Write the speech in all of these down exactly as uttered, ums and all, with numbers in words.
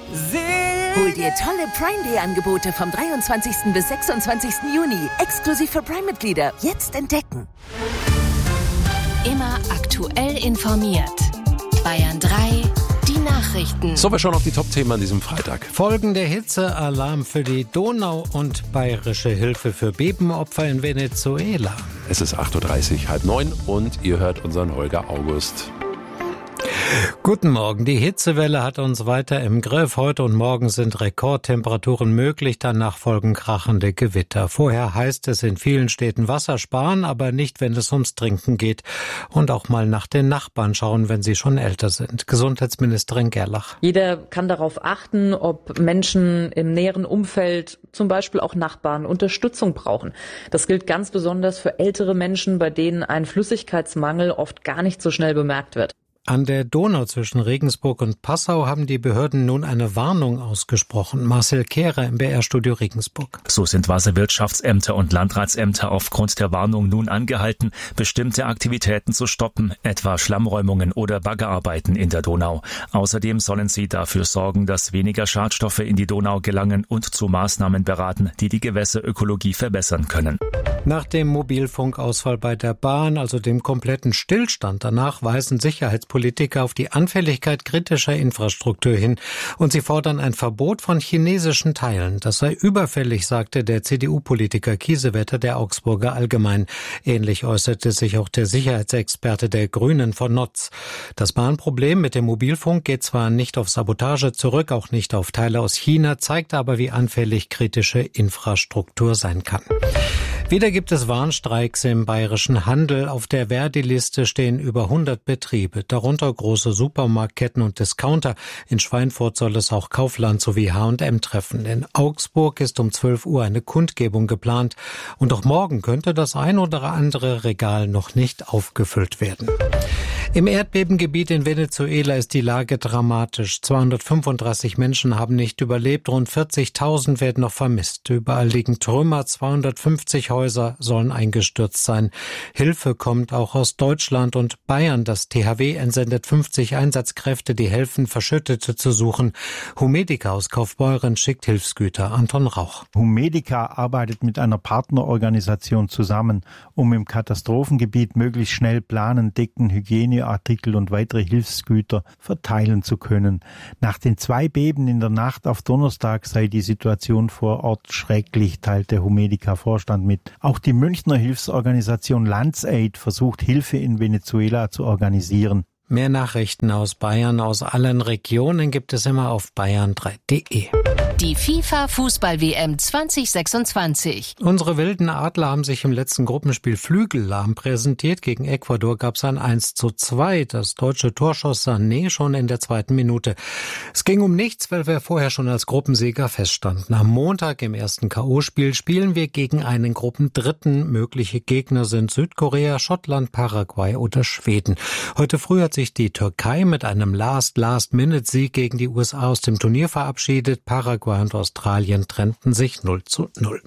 Hol dir tolle Prime-Day-Angebote vom dreiundzwanzigsten bis sechsundzwanzigsten Juni. Exklusiv für Prime-Mitglieder. Jetzt entdecken. Immer aktuell informiert. Bayern drei, die Nachrichten. So, wir schauen auf die Top-Themen an diesem Freitag. Folgende Hitzealarm für die Donau und bayerische Hilfe für Bebenopfer in Venezuela. Es ist acht Uhr dreißig, halb neun und ihr hört unseren Holger August. Guten Morgen. Die Hitzewelle hat uns weiter im Griff. Heute und morgen sind Rekordtemperaturen möglich, danach folgen krachende Gewitter. Vorher heißt es in vielen Städten Wasser sparen, aber nicht, wenn es ums Trinken geht. Und auch mal nach den Nachbarn schauen, wenn sie schon älter sind. Gesundheitsministerin Gerlach. Jeder kann darauf achten, ob Menschen im näheren Umfeld, zum Beispiel auch Nachbarn, Unterstützung brauchen. Das gilt ganz besonders für ältere Menschen, bei denen ein Flüssigkeitsmangel oft gar nicht so schnell bemerkt wird. An der Donau zwischen Regensburg und Passau haben die Behörden nun eine Warnung ausgesprochen. Marcel Kehrer im B R-Studio Regensburg. So sind Wasserwirtschaftsämter und Landratsämter aufgrund der Warnung nun angehalten, bestimmte Aktivitäten zu stoppen, etwa Schlammräumungen oder Baggerarbeiten in der Donau. Außerdem sollen sie dafür sorgen, dass weniger Schadstoffe in die Donau gelangen und zu Maßnahmen beraten, die die Gewässerökologie verbessern können. Nach dem Mobilfunkausfall bei der Bahn, also dem kompletten Stillstand danach, weisen Sicherheitspolitiker auf die Anfälligkeit kritischer Infrastruktur hin und sie fordern ein Verbot von chinesischen Teilen. Das sei überfällig, sagte der C D U-Politiker Kiesewetter der Augsburger Allgemein. Ähnlich äußerte sich auch der Sicherheitsexperte der Grünen von Notz. Das Bahnproblem mit dem Mobilfunk geht zwar nicht auf Sabotage zurück, auch nicht auf Teile aus China, zeigt aber, wie anfällig kritische Infrastruktur sein kann. Wieder gibt es Warnstreiks im bayerischen Handel. Auf der Verdi-Liste stehen über hundert Betriebe, darunter große Supermarktketten und Discounter. In Schweinfurt soll es auch Kaufland sowie H und M treffen. In Augsburg ist um zwölf Uhr eine Kundgebung geplant. Und auch morgen könnte das ein oder andere Regal noch nicht aufgefüllt werden. Im Erdbebengebiet in Venezuela ist die Lage dramatisch. zweihundertfünfunddreißig Menschen haben nicht überlebt, rund vierzigtausend werden noch vermisst. Überall liegen Trümmer, zweihundertfünfzig Häuser sollen eingestürzt sein. Hilfe kommt auch aus Deutschland und Bayern. Das T H W entsendet fünfzig Einsatzkräfte, die helfen, Verschüttete zu suchen. Humedica aus Kaufbeuren schickt Hilfsgüter. Anton Rauch. Humedica arbeitet mit einer Partnerorganisation zusammen, um im Katastrophengebiet möglichst schnell planen, Decken, Hygieneartikel und weitere Hilfsgüter verteilen zu können. Nach den zwei Beben in der Nacht auf Donnerstag sei die Situation vor Ort schrecklich, teilte Humedica-Vorstand mit. Auch die Münchner Hilfsorganisation LandsAid versucht, Hilfe in Venezuela zu organisieren. Mehr Nachrichten aus Bayern, aus allen Regionen gibt es immer auf bayern drei punkt de. Die FIFA-Fußball-W M zwanzig sechsundzwanzig. Unsere wilden Adler haben sich im letzten Gruppenspiel flügellahm präsentiert. Gegen Ecuador gab es ein eins zu zwei. Das deutsche Tor schoss Sané schon in der zweiten Minute. Es ging um nichts, weil wir vorher schon als Gruppensieger feststanden. Am Montag im ersten K O-Spiel spielen wir gegen einen Gruppendritten. Mögliche Gegner sind Südkorea, Schottland, Paraguay oder Schweden. Heute früh hat sich die Türkei mit einem Last-Last-Minute-Sieg gegen die U S A aus dem Turnier verabschiedet. Paraguay und Australien trennten sich null zu null.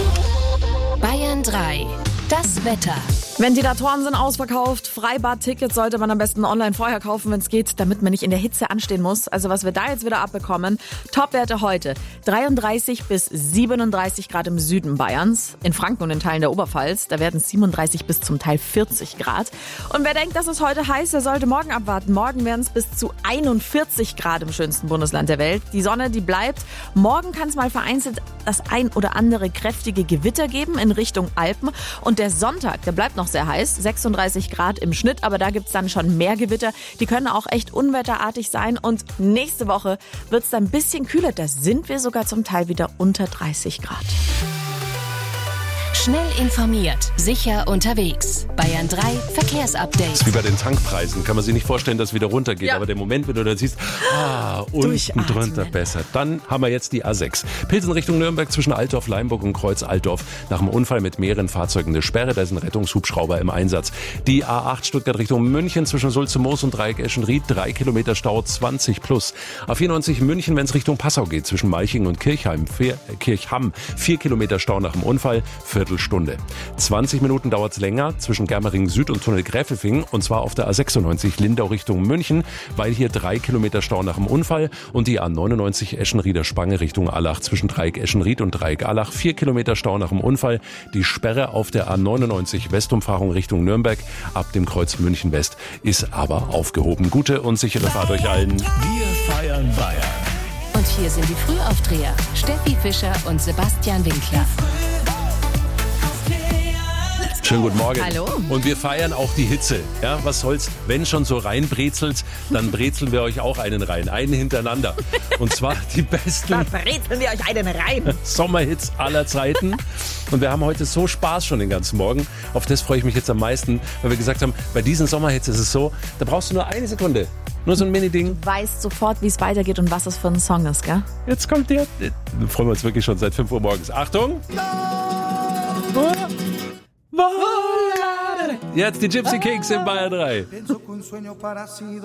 Bayern drei. Das Wetter. Ventilatoren sind ausverkauft. Freibad-Tickets sollte man am besten online vorher kaufen, wenn es geht, damit man nicht in der Hitze anstehen muss. Also was wir da jetzt wieder abbekommen. Topwerte heute. dreiunddreißig bis siebenunddreißig Grad im Süden Bayerns. In Franken und in Teilen der Oberpfalz. Da werden es siebenunddreißig bis zum Teil vierzig Grad. Und wer denkt, dass es heute heiß, der sollte morgen abwarten. Morgen werden es bis zu einundvierzig Grad im schönsten Bundesland der Welt. Die Sonne, die bleibt. Morgen kann es mal vereinzelt das ein oder andere kräftige Gewitter geben in Richtung Alpen. Und der Sonntag, der bleibt noch sehr heiß, sechsunddreißig Grad im Schnitt, aber da gibt's dann schon mehr Gewitter. Die können auch echt unwetterartig sein und nächste Woche wird's dann ein bisschen kühler. Da sind wir sogar zum Teil wieder unter dreißig Grad. Schnell informiert, sicher unterwegs. Bayern drei Verkehrsupdate. Das ist wie bei den Tankpreisen. Kann man sich nicht vorstellen, dass es wieder runtergeht. Ja. Aber der Moment, wenn du da siehst, ah, unten drunter besser. Dann haben wir jetzt die A sechs. Pilsen Richtung Nürnberg zwischen Altdorf, Leimburg und Kreuz Altdorf. Nach einem Unfall mit mehreren Fahrzeugen eine Sperre. Da ist ein Rettungshubschrauber im Einsatz. Die A acht Stuttgart Richtung München zwischen Sulze-Moos und Dreieck Eschenried. Drei Kilometer Stau, zwanzig plus. A vierundneunzig München, wenn es Richtung Passau geht, zwischen Malching und Kirchheim. Vier, äh, Kirchham. Vier Kilometer Stau nach dem Unfall. Viertel Viertelstunde. zwanzig Minuten dauert es länger zwischen Germering Süd und Tunnel Gräfelfing und zwar auf der A sechsundneunzig Lindau Richtung München, weil hier drei Kilometer Stau nach dem Unfall und die A neunundneunzig Eschenrieder Spange Richtung Allach zwischen Dreieck Eschenried und Dreieck Allach, vier Kilometer Stau nach dem Unfall. Die Sperre auf der A neunundneunzig Westumfahrung Richtung Nürnberg ab dem Kreuz München West ist aber aufgehoben. Gute und sichere Fahrt euch allen. Wir feiern Bayern. Und hier sind die Frühaufdreher, Steffi Fischer und Sebastian Winkler. Schönen guten Morgen. Hallo. Und wir feiern auch die Hitze. Ja, was soll's, wenn schon so reinbrezelt, dann brezeln wir euch auch einen rein, einen hintereinander. Und zwar die besten Da brezeln wir euch einen rein. Sommerhits aller Zeiten. Und wir haben heute so Spaß schon den ganzen Morgen. Auf das freue ich mich jetzt am meisten, weil wir gesagt haben, bei diesen Sommerhits ist es so, da brauchst du nur eine Sekunde. Nur so ein Mini-Ding. Du weißt sofort, wie es weitergeht und was es für ein Song ist, gell? Jetzt kommt der. Da freuen wir uns wirklich schon seit fünf Uhr morgens. Achtung! Jetzt die Gypsy Kings in Bayern drei.